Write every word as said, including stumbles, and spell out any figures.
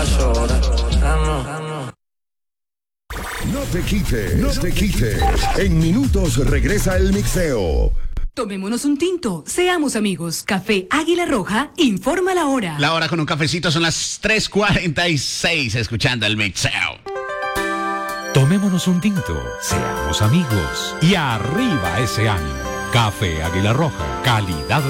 No te quites, no te quites. En minutos regresa el mixeo. Tomémonos un tinto, seamos amigos. Café Águila Roja informa la hora. La hora con un cafecito son las tres cuarenta y seis, escuchando el mixeo. Tomémonos un tinto, seamos amigos y arriba ese ánimo. Café Águila Roja, calidad